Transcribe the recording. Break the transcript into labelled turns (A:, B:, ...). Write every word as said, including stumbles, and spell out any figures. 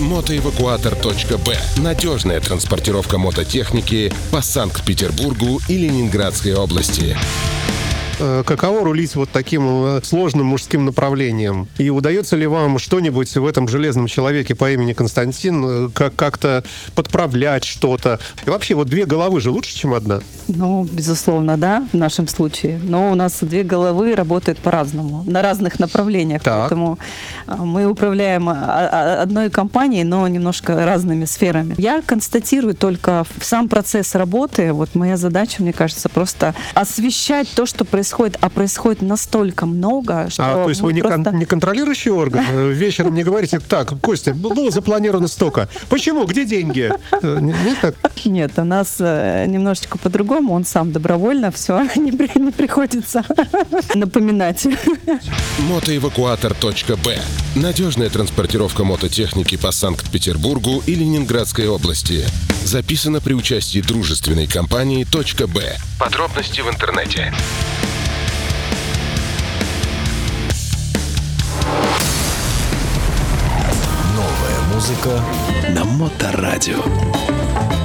A: мотоэвакуатор точка бэ. Надежная транспортировка мототехники по Санкт-Петербургу и Ленинградской области.
B: Каково рулить вот таким сложным мужским направлением? И удается ли вам что-нибудь в этом железном человеке по имени Константин как- как-то подправлять что-то? И вообще, вот две головы же лучше, чем одна?
C: Ну, безусловно, да, в нашем случае. Но у нас две головы работают по-разному, на разных направлениях.
B: Так.
C: Поэтому мы управляем одной компанией, но немножко разными сферами. Я констатирую только сам процесс работы. Вот моя задача, мне кажется, просто освещать то, что происходит. А происходит настолько много, что...
B: А, то есть вы не,
C: просто...
B: кон- не контролирующий орган? Вечером не говорите: так, Костя, было запланировано столько. Почему? Где деньги? Нет так?
C: Нет, у нас немножечко по-другому. Он сам добровольно, все, не, при, не приходится напоминать.
A: мотоэвакуатор точка бэ. Надежная транспортировка мототехники по Санкт-Петербургу и Ленинградской области. Записано при участии дружественной компании .б. Подробности в интернете.
D: Новая музыка на Моторадио.